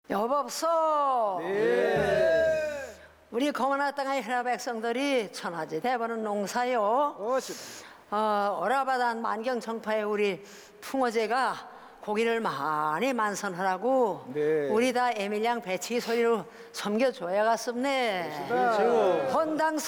여보소. 네. 우리 거만한 땅의 헬라 백성들이 천하지 대부분 농사요. 오라바단 만경정파의 우리 풍어제가 고기를 많이 만선하라고 네. 우리 다 에밀양 배치기 소리로 섬겨줘야겠습네. 그렇죠. 본당